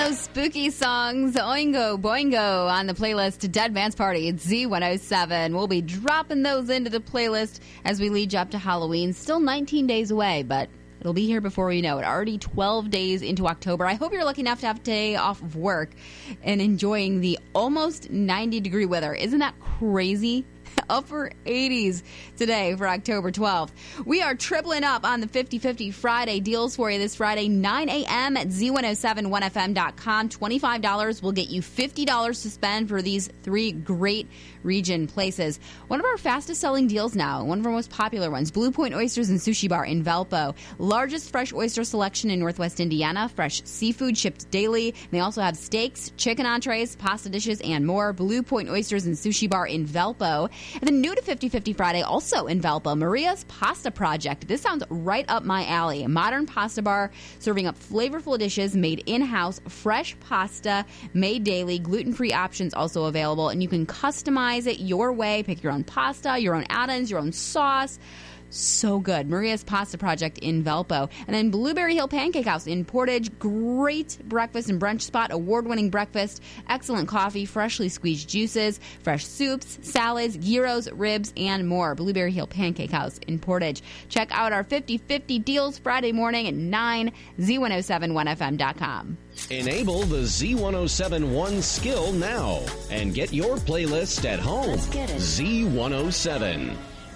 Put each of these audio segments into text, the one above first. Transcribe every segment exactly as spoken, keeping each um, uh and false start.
those spooky songs, Oingo Boingo on the playlist to Dead Man's Party at Z one oh seven. We'll be dropping those into the playlist as we lead you up to Halloween. Still nineteen days away, but it'll be here before we know it. Already twelve days into October. I hope you're lucky enough to have a day off of work and enjoying the almost ninety degree weather. Isn't that crazy? Upper eighties today for October twelfth. We are tripling up on the fifty fifty Friday deals for you this Friday, nine a.m. at Z one oh seven one F M dot com. twenty-five dollars will get you fifty dollars to spend for these three great region places. One of our fastest selling deals now, one of our most popular ones, Blue Point Oysters and Sushi Bar in Valpo. Largest fresh oyster selection in Northwest Indiana. Fresh seafood shipped daily. They also have steaks, chicken entrees, pasta dishes, and more. Blue Point Oysters and Sushi Bar in Valpo. And then new to fifty fifty Friday, also in Valpo, Maria's Pasta Project. This sounds right up my alley. A modern pasta bar serving up flavorful dishes made in-house, fresh pasta made daily, gluten-free options also available, and you can customize it your way. Pick your own pasta, your own add-ins, your own sauce. So good. Maria's Pasta Project in Valpo. And then Blueberry Hill Pancake House in Portage. Great breakfast and brunch spot. Award-winning breakfast. Excellent coffee. Freshly squeezed juices. Fresh soups, salads, gyros, ribs, and more. Blueberry Hill Pancake House in Portage. Check out our fifty fifty deals Friday morning at nine, Z one oh seven one F M dot com. Enable the Z one oh seven One skill now and get your playlist at home. Let's get it. Z one oh seven.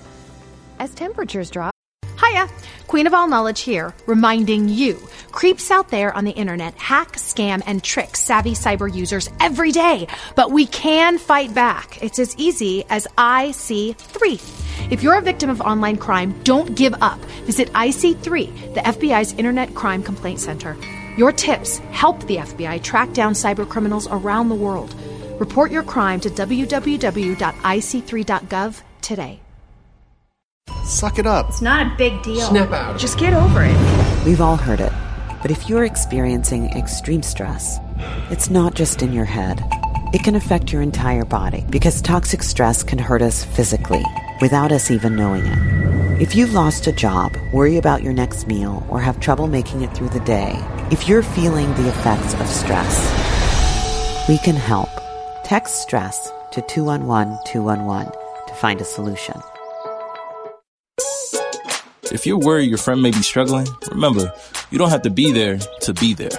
As temperatures drop. Hiya, Queen of All Knowledge here, reminding you, creeps out there on the internet hack, scam, and trick savvy cyber users every day. But we can fight back. It's as easy as I C three. If you're a victim of online crime, don't give up. Visit I C three, the F B I's Internet Crime Complaint Center. Your tips help the F B I track down cyber criminals around the world. Report your crime to w w w dot I C three dot gov today. Suck it up. It's not a big deal. Snap out. Just get over it. We've all heard it. But if you're experiencing extreme stress, it's not just in your head. It can affect your entire body because toxic stress can hurt us physically without us even knowing it. If you've lost a job, worry about your next meal, or have trouble making it through the day, if you're feeling the effects of stress, we can help. Text STRESS to two one one two one one to find a solution. If you're worried your friend may be struggling, remember, you don't have to be there to be there.